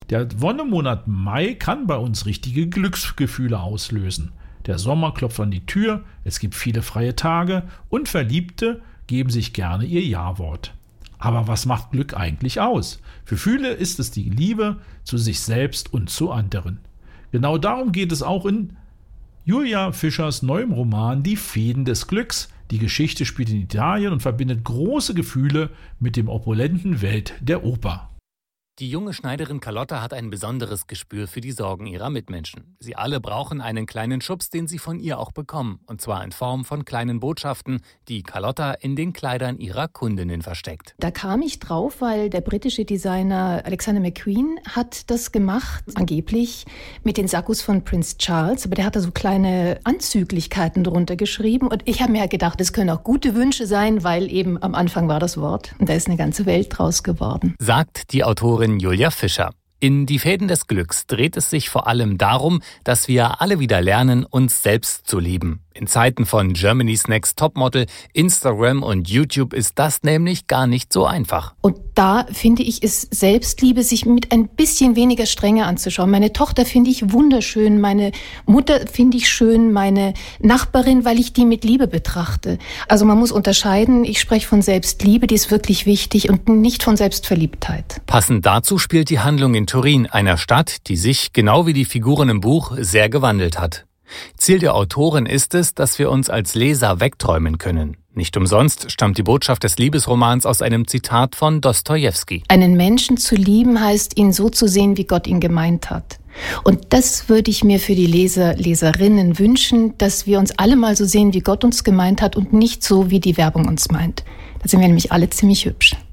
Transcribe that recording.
Der Wonnemonat Mai kann bei uns richtige Glücksgefühle auslösen. Der Sommer klopft an die Tür, es gibt viele freie Tage und Verliebte geben sich gerne ihr Ja-Wort. Aber was macht Glück eigentlich aus? Für viele ist es die Liebe zu sich selbst und zu anderen. Genau darum geht es auch in Julia Fischers neuem Roman Die Fäden des Glücks. Die Geschichte spielt in Italien und verbindet große Gefühle mit dem opulenten Welt der Oper. Die junge Schneiderin Carlotta hat ein besonderes Gespür für die Sorgen ihrer Mitmenschen. Sie alle brauchen einen kleinen Schubs, den sie von ihr auch bekommen. Und zwar in Form von kleinen Botschaften, die Carlotta in den Kleidern ihrer Kundinnen versteckt. Da kam ich drauf, weil der britische Designer Alexander McQueen hat das gemacht, angeblich mit den Sakkos von Prince Charles. Aber der hat da so kleine Anzüglichkeiten drunter geschrieben. Und ich habe mir halt gedacht, das können auch gute Wünsche sein, weil eben am Anfang war das Wort. Und da ist eine ganze Welt draus geworden. Sagt die Autorin Julia Fischer. In Die Fäden des Glücks dreht es sich vor allem darum, dass wir alle wieder lernen, uns selbst zu lieben. In Zeiten von Germany's Next Topmodel, Instagram und YouTube ist das nämlich gar nicht so einfach. Und da finde ich es Selbstliebe, sich mit ein bisschen weniger Strenge anzuschauen. Meine Tochter finde ich wunderschön, meine Mutter finde ich schön, meine Nachbarin, weil ich die mit Liebe betrachte. Also man muss unterscheiden, ich spreche von Selbstliebe, die ist wirklich wichtig und nicht von Selbstverliebtheit. Passend dazu spielt die Handlung in Turin, einer Stadt, die sich, genau wie die Figuren im Buch, sehr gewandelt hat. Ziel der Autorin ist es, dass wir uns als Leser wegträumen können. Nicht umsonst stammt die Botschaft des Liebesromans aus einem Zitat von Dostojewski. Einen Menschen zu lieben heißt, ihn so zu sehen, wie Gott ihn gemeint hat. Und das würde ich mir für die Leser, Leserinnen wünschen, dass wir uns alle mal so sehen, wie Gott uns gemeint hat und nicht so, wie die Werbung uns meint. Da sind wir nämlich alle ziemlich hübsch.